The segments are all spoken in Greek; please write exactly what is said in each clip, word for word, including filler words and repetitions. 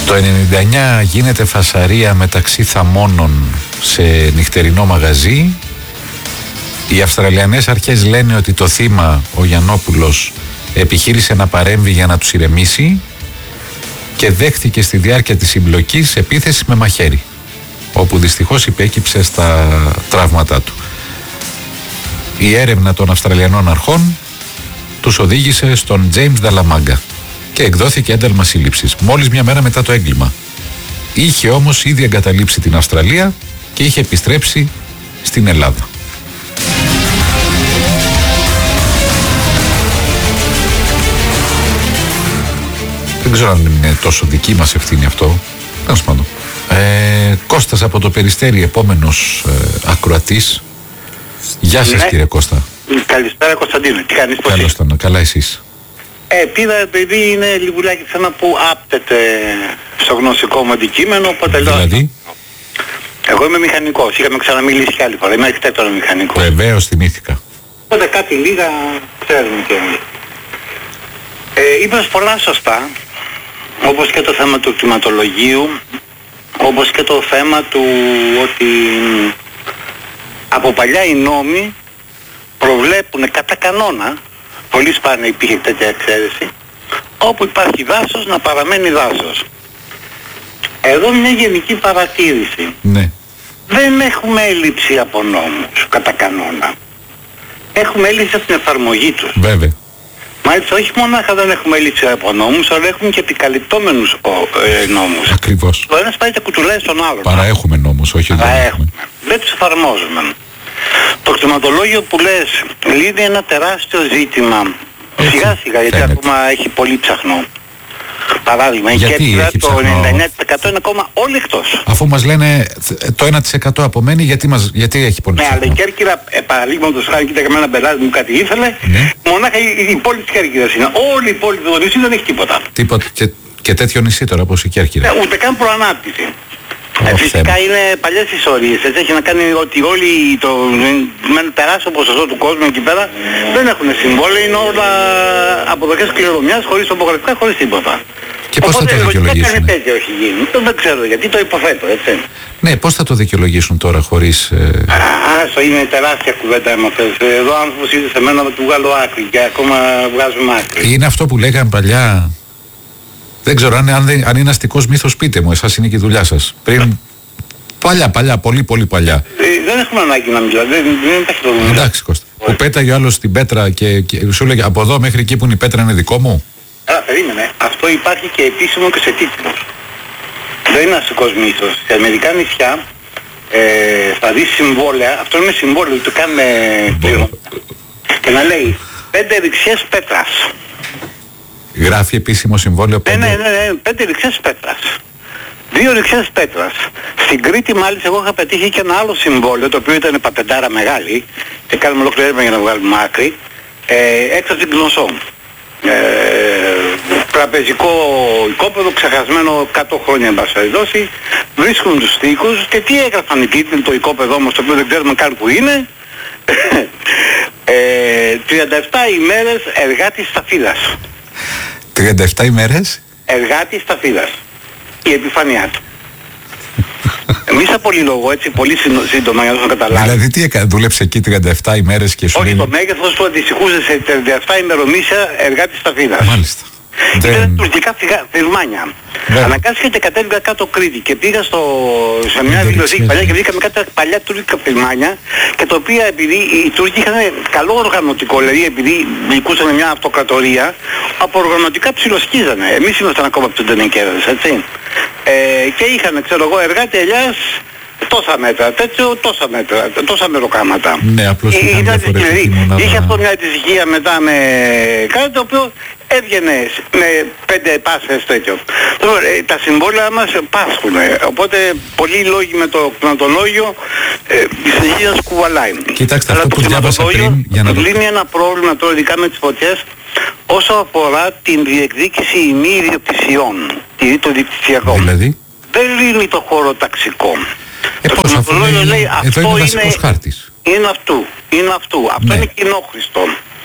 Το ενενήντα εννιά γίνεται φασαρία μεταξύ θαμώνων σε νυχτερινό μαγαζί. Οι Αυστραλιανές αρχές λένε ότι το θύμα, ο Γιαννόπουλος, επιχείρησε να παρέμβει για να τους ηρεμήσει και δέχτηκε στη διάρκεια της συμπλοκής επίθεση με μαχαίρι, όπου δυστυχώς υπέκυψε στα τραύματά του. Η έρευνα των Αυστραλιανών αρχών τους οδήγησε στον James Dalamagga και εκδόθηκε ένταλμα σύλληψης μόλις μια μέρα μετά το έγκλημα. Είχε όμως ήδη εγκαταλείψει την Αυστραλία και είχε επιστρέψει στην Ελλάδα. Δεν ξέρω αν είναι τόσο δική μας ευθύνη αυτό. Τέλος πάντων. Ε, Κώστας από το Περιστέρι, επόμενος ε, ακροατής. Γεια σας, ναι, κύριε Κώστα. Καλησπέρα Κωνσταντίνο. Τι κάνεις, πώς Καλώς ήταν, καλά εσείς? Ε, πήρα επειδή είναι λιγουλάκι θέμα που άπτεται στο γνωστικό μου αντικείμενο, οπότε λέω... Δηλαδή? Εγώ είμαι μηχανικός, είχαμε ξαναμιλήσει κι άλλη φορά, είμαι αρχιτέκτονα μηχανικός. Βεβαίως, θυμήθηκα. Οπότε κάτι λίγα ξέρουμε και εμείς. Ε, είπες πολλά σωστά, όπως και το θέμα του κτηματολογίου, όπως και το θέμα του ότι από παλιά οι νόμοι προβλέπουν κατά κανόνα, πολύ σπάνια υπήρχε τέτοια εξαίρεση, όπου υπάρχει δάσος να παραμένει δάσος. Εδώ μια γενική παρατήρηση. Ναι. Δεν έχουμε έλλειψη από νόμους κατά κανόνα. Έχουμε έλλειψη από την εφαρμογή τους. Βέβαια. Μάλιστα όχι μονάχα δεν έχουμε έλλειψη από νόμους, αλλά έχουμε και επικαλυπτόμενους ε, νόμους. Ακριβώς. Το ένας πάει και κουτουλάει στον άλλον. Παραέχουμε νόμους, όχι δεν έχουμε. Δεν τους εφαρμόζουμε. Το κτηματολόγιο που λες λύνει ένα τεράστιο ζήτημα. Έτσι, σιγά σιγά, γιατί φαίνεται. Ακόμα έχει πολύ ψαχνό. Παράδειγμα, η Κέρκυρα το ενενήντα εννιά τοις εκατό είναι ακόμα όλοι εκτός. Αφού μας λένε το ένα τοις εκατό απομένει, γιατί, μας, γιατί έχει πολύ ψαχνό. Ναι, αλλά η Κέρκυρα, ε, παραδείγματος χάρη, κοίτα και με έναν πελάτη μου κάτι ήθελε, ναι. Μονάχα η, η πόλη της Κέρκυρας είναι. Όλη η πόλη του νησί δεν έχει τίποτα. Τίποτα και, και τέτοιο νησί τώρα όπως η Κέρκυρα. Ναι, ούτε καν προανάπτυξη. Oh, ε, φυσικά θέμα. Είναι παλιές ιστορίες, έτσι έχει να κάνει ότι όλοι το, με ένα τεράστιο ποσοστό του κόσμου εκεί πέρα δεν έχουν συμβόλαια, είναι όλα αποδοχές κληρονομιάς, χωρίς τοπογραφικά, χωρίς τίποτα. Και πώς θα το δικαιολογήσουν? Οπότε τέτοιο έχει γίνει, το δεν ξέρω γιατί, το υποθέτω, έτσι. Ναι, πώς θα το δικαιολογήσουν τώρα χωρίς... Ε... Άστο, είναι τεράστια κουβέντα άμα θες. Εδώ ο άνθρωπος ήρθε σε μένα να του βγάλω άκρη και ακόμα βγάζουμε άκρη. Είναι αυτό που λέγανε παλιά... Δεν ξέρω αν, αν, αν είναι αστικός μύθος, πείτε μου, εσάς είναι και η δουλειά σας. Πριν, παλιά, παλιά, πολύ πολύ παλιά. Ε, δεν έχουμε ανάγκη να μιλάμε, δεν, δεν υπάρχει το δουλειά. Εντάξει Κώστα, που πέταγε ο άλλος στην πέτρα και, και σου λέγε από εδώ μέχρι εκεί που είναι η πέτρα είναι δικό μου. Άρα περίμενε, αυτό υπάρχει και επίσημο και σε τίτλους. Δεν είναι αστικός μύθος. Σε μερικά νησιά ε, θα δεις συμβόλαια, αυτό είναι συμβόλαιο, το κάνουμε πλήρω. Και να λέει πέντε ρηξιές πέτρας. Γράφει επίσημο συμβόλαιο πέντε. Ναι, ναι, ναι, πέντε ρηξιές πέτρας. Δύο ρηξιές πέτρας. Στην Κρήτη μάλιστα εγώ είχα πετύχει και ένα άλλο συμβόλαιο, το οποίο ήταν πατεντάρα μεγάλη και κάνουμε ολόκληρη έρευνα για να βγάλουμε άκρη, ε, έξω από την Γνωσό. Ε, τραπεζικό οικόπεδο ξεχασμένο εκατό χρόνια εν πάση περιπτώσει, βρίσκουν τους τοίχους και τι έγραφαν οι τίτλοι, το οικόπεδο όμως το οποίο δεν ξέρουμε καν που είναι, ε, τριάντα επτά ημέρες εργάτης σταφύλας. τριάντα επτά ημέρες εργάτης σταφύλας, η επιφάνειά του. Εμείς θα πολυλογώ έτσι πολύ σύντομα για να το καταλάβει. Δηλαδή τι έκανε, δούλεψε εκεί τριάντα επτά ημέρες και σου όχι, λέει... το μέγεθος του αντιστοιχούσε σε τριάντα επτά ημερομήσια εργάτης σταφύλας. Μάλιστα. Ήταν Δεν... τουρκικά φυρμάνια. Αναγκάστηκα και κατέβηκα κάτω Κρήτη και πήγα στο, σε μια βιβλιοθήκη παλιά και βρήκαμε κάτι παλιά τουρκικά φυρμάνια και τα οποία επειδή οι Τούρκοι είχαν καλό οργανωτικό, δηλαδή επειδή νικούσαν μια αυτοκρατορία, από οργανωτικά ψιλοσκίζανε. Εμείς ήμασταν ακόμα από τους Ντενεκέρδες, έτσι. Ε, και είχαν, ξέρω εγώ, εργάτη ελιάς τόσα μέτρα, τέτοιο, τόσα μέτρα, τόσα μεροκάματα. Ναι, απλώς ήταν διαφορετική μονάδα. Είχε αυτό μια αντιστοιχεία μετά με κάτι το οποίο έβγαινε με πέντε πάσες τέτοιο. Τώρα, ε, τα συμβόλαια μας πάσχουν, οπότε πολλοί λόγοι με το κτηματολόγιο ε, συνεχίζει να σκουβαλάει. Κοιτάξτε, αυτό που διάβασα πριν για να το... λύνει ένα πρόβλημα τώρα ειδικά με τις φωτιές όσο αφορά την διεκδίκηση ημί ιδιοκτησιών, δηλαδή το δικτυακό. Δηλαδή? Δεν λύνει το χωροταξικό. Ε, το πώς, αφού λέει, λέει εδώ αυτό είναι βασικός είναι, χάρτης. είναι αυτού, είναι αυτού, αυτό ναι. είναι κοινόχρηστο.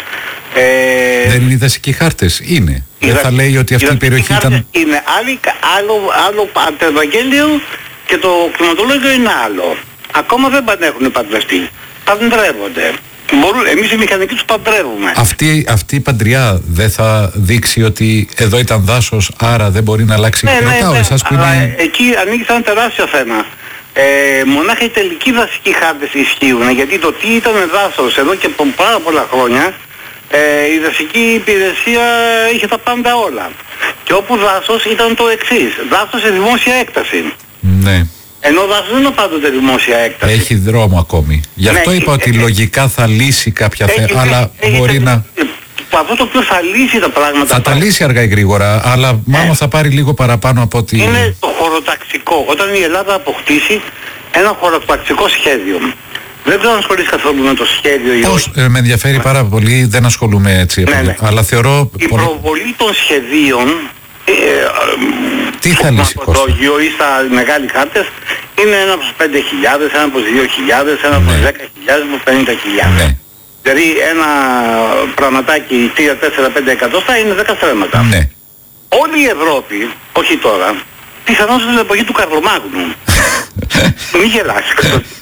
Ε, Δεν είναι οι δασικοί χάρτες, είναι. Δεν θα λέει ότι αυτή η περιοχή ήταν... Είναι άλλη, άλλο, άλλο το Ευαγγέλιο και το κτηματολόγιο είναι άλλο. Ακόμα δεν έχουν παντρευτεί. Παντρεύονται. Μπορούν, εμείς οι μηχανικοί τους παντρεύουμε. Αυτή, αυτή η παντριά δεν θα δείξει ότι εδώ ήταν δάσος, άρα δεν μπορεί να αλλάξει. Ναι, ναι, ρωτάω ναι, εσάς που αλλά είναι... εκεί ανοίγει ένα τεράστιο θέμα. Ε, μονάχα οι τελικοί δασικοί χάρτες ισχύουν, γιατί το τι ήταν δάσος εδώ και πάρα πολλά χρόνια, ε, η δασική υπηρεσία είχε τα πάντα όλα. Και όπου δάσος ήταν το εξής, δάσος σε δημόσια έκταση. Ναι. Ενώ δάσος δεν είναι πάντοτε δημόσια έκταση. Έχει δρόμο ακόμη. Γι' αυτό ναι, είπα ότι έχει, λογικά θα λύσει κάποια θέματα, αλλά έχει, μπορεί έχει, να... Αυτό το οποίο θα λύσει τα πράγματα... Θα τα λύσει αργά ή γρήγορα, αλλά ε, μάλλον θα πάρει λίγο παραπάνω από ότι... Είναι το χωροταξικό. Όταν η Ελλάδα αποκτήσει ένα χωροταξικό σχέδιο. Δεν ξέρω αν ασχολείς καθόλου με το σχέδιο ή Πώς, ε, με ενδιαφέρει ναι. πάρα πολύ, δεν ασχολούμαι έτσι. Ναι, ναι. Αλλά θεωρώ... Η πολύ... προβολή των σχεδίων... Ε, Τι θα λύσει Κώστα? Ή στα μεγάλοι χάρτες είναι ένα προς πέντε χιλιάδες, ένα προς δύο χιλιάδες, ένα προς ναι. δέκα χιλιάδες, προς πενήντα χιλιάδες. Ναι. Δηλαδή ένα πραγματάκι τρία, τέσσερα, πέντε εκατοστά είναι δέκα στρέμματα. Ναι. Όλη η Ευρώπη, όχι τώρα, πιθανώς στην εποχή του Καρλομάγνου. Μη γελάσεις.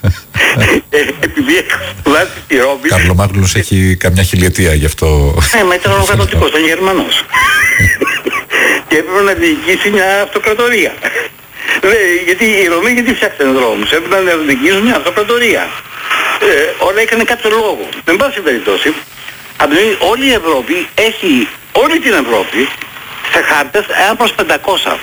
Επειδή έχω σπουδάσει στη Ρώμη... Καρλομάγνους έχει καμιά χιλιετία γι' αυτό... Ναι, μα ήταν ο κατωτικός, ήταν Γερμανός. Και έπρεπε να διοικήσει μια αυτοκρατορία. Γιατί οι Ρωμαίοι γιατί φτιάξανε δρόμους, έπρεπε να διοικήσουν μια αυτοκρατορία. Ε, όλα έκανε κάποιο λόγο. Με πάση περιπτώσει, όλη η Ευρώπη έχει, όλη την Ευρώπη, σε χάρτες ένα προς πεντακόσια.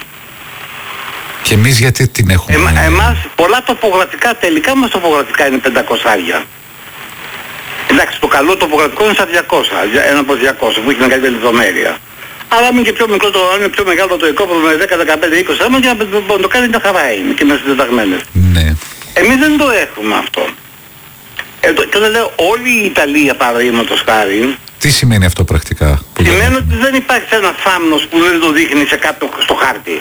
Και εμείς γιατί την έχουμε... Εμα, εμάς πολλά τοπογραφικά, τελικά μας τοπογραφικά είναι πεντακόσια. Εντάξει, το καλό τοπογραφικό είναι στα διακόσια, ένα προς διακόσια, που έχει μεγαλύτερη λεπτομέρεια. Αλλά είναι και πιο μικρό, το, είναι πιο μεγάλο το οικόπεδο με δέκα, δεκαπέντε, είκοσι άτομα και να το κάνει μια χαρά είναι και με συντεταγμένες. Ναι. Εμείς δεν το έχουμε αυτό. Ε, το, και όταν λέω όλη η Ιταλία παραδείγματος χάρη... Τι σημαίνει αυτό πρακτικά? Σημαίνει ότι δεν υπάρχει ένα θάμνος που δεν το δείχνει σε κάποιο στο χάρτη.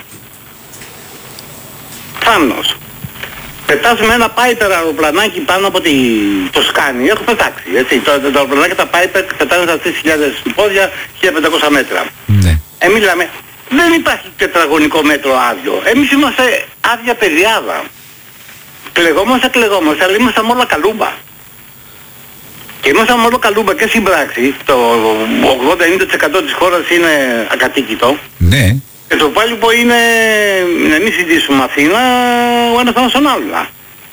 Θάμνος. Πετάς με ένα πάιπερ αεροπλανάκι πάνω από τη... το σκάνι, έχω πετάξει, έτσι. Τα αεροπλανάκια τα πάιπερ πετάνε στα τρεις χιλιάδες πόδια, χίλια πεντακόσια μέτρα. Ναι. Εμείς λέμε, δεν υπάρχει τετραγωνικό μέτρο άδειο. Εμείς είμαστε άδεια παιδιάδα. Κλεγόμαστε, κλεγόμαστε, αλλά είμαστε όλα καλούμπα. Και είμαστε μόνο καλούμπα και στην πράξη, το ογδόντα με ενενήντα τοις εκατό της χώρας είναι ακατοίκητο. Ναι. Και το υπόλοιπο είναι να μην συντήσουμε Αθήνα ο ένας πάνω στον άλλο.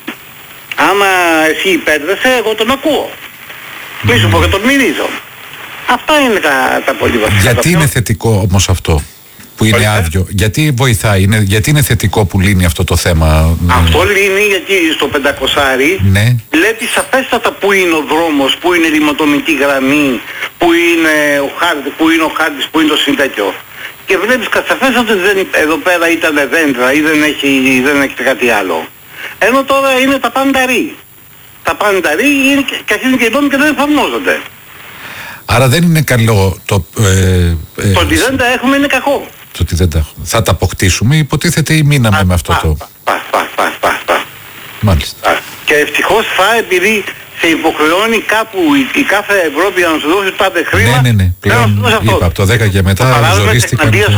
Άμα εσύ υπέρδεσαι, εγώ τον ακούω. Μη σου πω και τον μυρίζω. Αυτά είναι τα, τα πολύ βασικά. Γιατί είναι θετικό όμως αυτό που είναι Ωραία. άδειο? Γιατί βοηθάει, είναι, γιατί είναι θετικό που λύνει αυτό το θέμα? Αυτό λύνει γιατί στο πεντακόσια ναι. βλέπει σαφέστατα που είναι ο δρόμος, που είναι η ρηματομική γραμμή, που είναι ο χάρτης, που είναι ο χάρτης, που είναι το συντέτιο. Και βλέπεις σαφέστατα ότι δεν, εδώ πέρα ήταν δέντρα ή δεν έχει, δεν έχει κάτι άλλο. Ενώ τώρα είναι τα πάντα ρί. Τα πάντα ρί είναι και αρχίζουν και οι δρόμοι και δεν εφαρμόζονται. Άρα δεν είναι καλό το... Ε, ε, το ότι δεν τα έχουμε είναι κακό. Το ότι δεν τα έχουμε. Θα τα αποκτήσουμε, υποτίθεται, ή μείναμε α, με αυτό πα, το... Πα, πα, πα, πα, πα. Μάλιστα. Α, και ευτυχώς θα, επειδή σε υποχρεώνει κάπου η, η κάθε Ευρώπη να σου δώσει πάντα χρήμα. Ναι, ναι, ναι. Πλέον είπα από το δέκα και μετά ζορίστηκαν. Η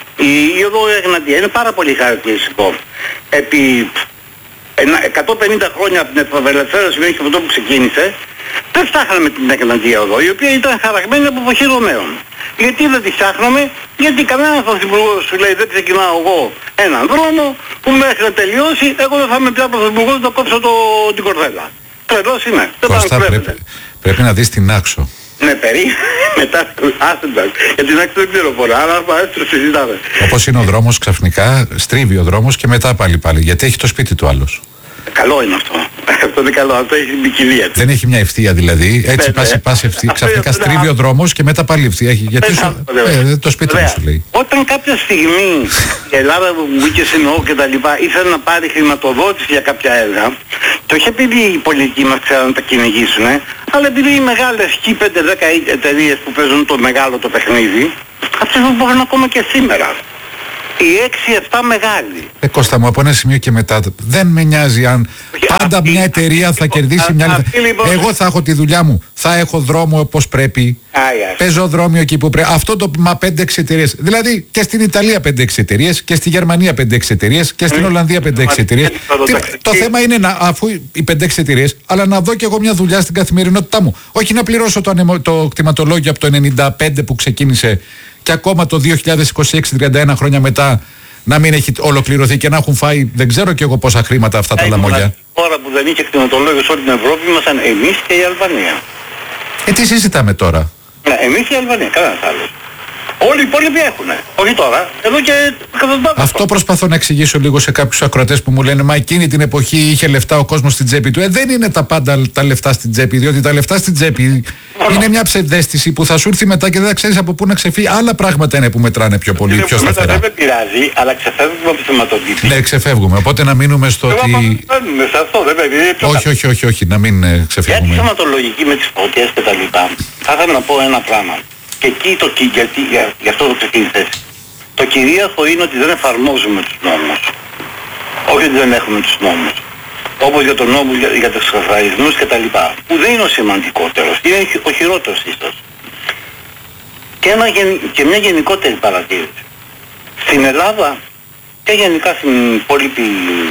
οδό Εγνατία είναι πάρα πολύ χαρακτηριστικό. Επί εκατόν πενήντα χρόνια από την απελευθέρωση μέχρι από το που ξεκίνησε, δεν φτιάχναμε την Εγνατία οδό, η οποία ήταν χαραγμένη από εποχή Ρωμαίων. Γιατί δεν τη φτιάχναμε? Γιατί κανένας πρωθυπουργός σου λέει δεν ξεκινάω εγώ έναν δρόμο που μέχρι να τελειώσει εγώ δεν θα είμαι πια πρωθυπουργός να κόψω το, την κορδέλα. Τρελός είμαι. Κώστα, πρέπει, πρέπει να δεις την Άξο. Ναι, περί, μετά άσεντα. Για την Άξο δεν ξέρω πολλά, αλλά το συζητάμε. Όπως είναι ο δρόμος ξαφνικά, στρίβει ο δρόμος και μετά πάλι πάλι, γιατί έχει το σπίτι του άλλος. Καλό είναι αυτό. Αυτό είναι καλό, αυτό έχει την ποικιλία του. Δεν έχει μια ευθεία δηλαδή, έτσι πας, πας ευθεία, ξαφνικά στρίβει ο δρόμος και μετά πάλι ευθεία. Γιατί σου, ε, το σπίτι μου σου λέει. Όταν κάποια στιγμή η Ελλάδα που μπήκε στην ΟΟΚ και τα λοιπά ήθελε να πάρει χρηματοδότηση για κάποια έργα, και όχι επειδή οι πολιτικοί μας ξέρουν να τα κυνηγήσουν, αλλά επειδή οι μεγάλες και πέντε δέκα εταιρείες που παίζουν το μεγάλο το παιχνίδι, αυτές δεν μπορούν ακόμα και σήμερα. Οι έξι επτά μεγάλοι. Ε, Κώστα μου, από ένα σημείο και μετά δεν με νοιάζει αν πάντα αυτή, μια εταιρεία θα κερδίσει μια άλλη. Λοιπόν, εγώ θα έχω τη δουλειά μου, θα έχω δρόμο όπως πρέπει. πεζοδρόμιο εκεί που πρέπει. Αυτό το μα πέντε έξι εταιρείες. Δηλαδή και στην Ιταλία πέντε έξι εταιρείες και στη Γερμανία πέντε έξι εταιρείες και στην Ολλανδία πέντε έξι εταιρείες. Το θέμα είναι να, αφού οι πέντε έξι εταιρείες, αλλά να δω και εγώ μια δουλειά στην καθημερινότητά μου. Όχι να πληρώσω το, ανεμο, το κτηματολόγιο από το ενενήντα πέντε που ξεκίνησε και ακόμα το δύο χιλιάδες είκοσι έξι, τριάντα ένα χρόνια μετά, να μην έχει ολοκληρωθεί και να έχουν φάει δεν ξέρω κι εγώ πόσα χρήματα αυτά τα λαμόγια. Χώρα που δεν είχε κτηματολόγιο σε όλη την Ευρώπη ήμασταν εμείς και η Αλβανία. Ε, τι συζητάμε τώρα. Ναι, εμείς και η Αλβανία, κανένας άλλος. Όλοι οι υπόλοιποι έχουνε. Όχι τώρα, εδώ και εκατοντάδες. Αυτό προσπαθώ να εξηγήσω λίγο σε κάποιους ακροατές που μου λένε μα εκείνη την εποχή είχε λεφτά ο κόσμος στην τσέπη του. Ε, δεν είναι τα πάντα τα λεφτά στην τσέπη, διότι τα λεφτά στην τσέπη Μόνο. είναι μια ψευδαίσθηση που θα σου έρθει μετά και δεν θα ξέρεις από πού να ξεφύγει. Άλλα πράγματα είναι που μετράνε πιο πολύ, πιο σταθερά. Δεν με πειράζει, αλλά ξεφεύγουμε από τη θεματοδίκη. Ναι, ξεφεύγουμε. Οπότε να μείνουμε στο ότι. Σε αυτό, δεν με όχι, όχι, όχι, όχι, να μην ξεφεύγουμε. Για τη θεματολογική με τις φωτιές και τα λοιπά, θα ήθελα να πω ένα πράγμα. Και εκεί το γιατί, για, γι' αυτό το ξεκίνησες. Το κυρίαρχο είναι ότι δεν εφαρμόζουμε τους νόμους. Όχι ότι δεν έχουμε τους νόμους. Όπως για τον νόμο για, για τους καθαρισμούς και τα λοιπά. Που δεν είναι ο σημαντικότερος. Είναι ο χειρότερος ίσως. Και, ένα, και μια γενικότερη παρατήρηση. Στην Ελλάδα και γενικά στην υπόλοιπη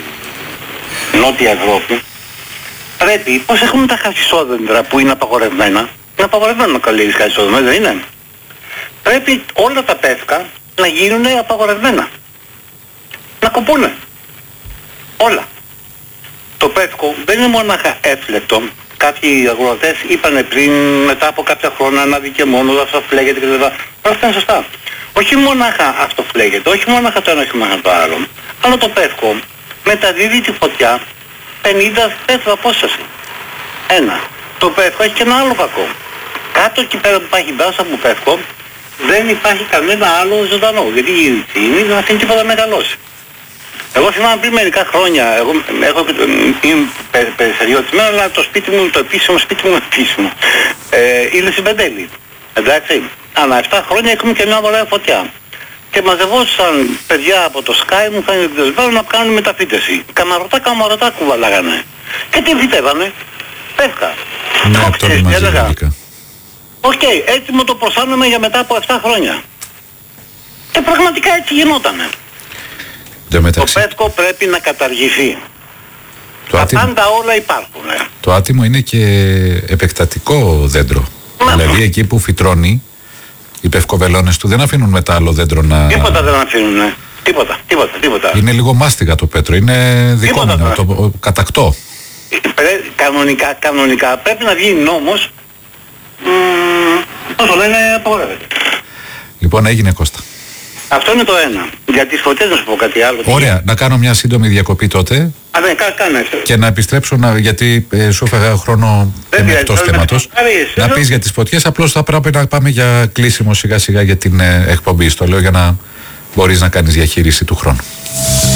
Νότια Ευρώπη πρέπει, πώς έχουμε τα χασισόδεντρα που είναι απαγορευμένα. Είναι απαγορευμένο να καλλιεργείς χασισόδεντρα, δεν είναι. Πρέπει όλα τα πεύκα να γίνουν απαγορευμένα. Να κοπούνε. Όλα. Το πεύκο δεν είναι μονάχα έφλεκτο. Κάποιοι αγροτές είπανε πριν, μετά από κάποια χρόνια, να δει και μόνο αυτό φλέγεται κτλ. Όλα αυτά είναι σωστά. Όχι μονάχα αυτό φλέγεται, όχι μονάχα το ένα, όχι μονάχα το άλλο. Αλλά το πεύκο μεταδίδει τη φωτιά πενήντα μέτρα απόσταση. Ένα. Το πεύκο έχει και ένα άλλο κακό. Κάτω εκεί πέρα που υπάρχει μπάσα από πεύκο, δεν υπάρχει κανένα άλλο ζωντανό. Γιατί η ρητσίνη δεν αφήνει τίποτα να μεγαλώσει. Εγώ θυμάμαι πριν μερικά χρόνια, εγώ έχω, είμαι περιφερειωτισμένο, αλλά το σπίτι μου, το επίσημο σπίτι μου επίσημο. Ε, είναι στην Πεντέλη. Εντάξει. Ανά επτά χρόνια έχουμε και μια ωραία φωτιά. Και μαζευόσαν παιδιά από το Sky μου, θα είναι να κάνουν μεταφύτευση. Καμαρωτά, καμαρωτά κουβαλάγανε. Και τι φυτεύανε. Πεύκα. Ναι, αυτό είναι μαζεύτηκα. Οκ, okay, έτοιμο το προσάνουμε για μετά από επτά χρόνια. Και πραγματικά έτσι γινότανε. Το πεύκο πρέπει να καταργηθεί. Το Τα άτιμο... πάντα όλα υπάρχουν. Ε. Το άτιμο είναι και επεκτατικό δέντρο. Μα, δηλαδή εκεί που φυτρώνει, οι πευκοβελώνες του δεν αφήνουν μετά άλλο δέντρο να... Τίποτα δεν αφήνουν. Ε. Τίποτα, τίποτα, τίποτα. Είναι λίγο μάστιγα το πέτρο, είναι δικόμενο, το κατακτώ. Κανονικά, κανονικά πρέπει να βγει νόμος. Πώς το λένε, απαγορεύεται. Λοιπόν, έγινε Κώστα. Αυτό είναι το ένα. Για τις φωτιές να σου πω κάτι άλλο. Ωραία, να κάνω μια σύντομη διακοπή τότε. Α, ναι, κα, κάνε. Και να επιστρέψω, να, γιατί ε, σου έφαγα χρόνο εκτός θέματος. Να πεις για τις φωτιές, απλώς θα πρέπει να πάμε για κλείσιμο σιγά σιγά για την ε, εκπομπή. Στο λέω για να μπορείς να κάνεις διαχείριση του χρόνου.